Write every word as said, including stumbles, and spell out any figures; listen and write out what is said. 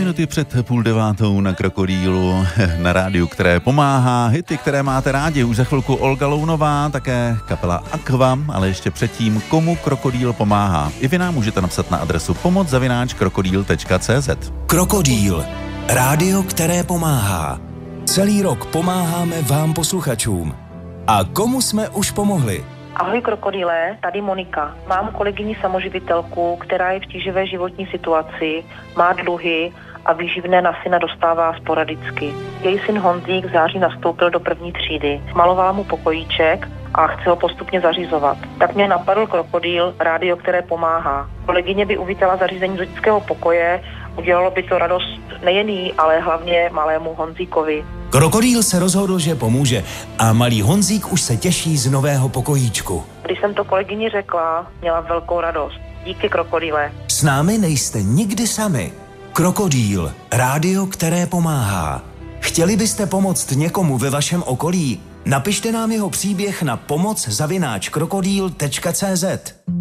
minuty před půl devátou na Krokodýlu, na rádiu, které pomáhá, hity, které máte rádi. Už za chvilku Olga Lounová, také kapela Aqua, ale ještě předtím, komu Krokodýl pomáhá. I vy nám můžete napsat na adresu pomoc zavináč krokodýl tečka cé zet. Krokodýl, rádio, které pomáhá. Celý rok pomáháme vám posluchačům. A komu jsme už pomohli? Ahoj Krokodýle, tady Monika. Mám kolegyni samoživitelku, která je v tíživé životní situaci, má dluhy a výživné na syna dostává sporadicky. Její syn Honzík v září nastoupil do první třídy. Malovala mu pokojíček a chce ho postupně zařizovat. Tak mě napadl Krokodýl, rádio, které pomáhá. Kolegyně by uvítala zařízení do dětského pokoje, udělalo by to radost nejen jí, ale hlavně malému Honzíkovi. Krokodýl se rozhodl, že pomůže a malý Honzík už se těší z nového pokojíčku. Když jsem to kolegyni řekla, měla velkou radost. Díky Krokodýle. S námi nejste nikdy sami. Krokodýl, rádio, které pomáhá. Chtěli byste pomoct někomu ve vašem okolí? Napište nám jeho příběh na pomoc zavináč krokodýl tečka cé zet.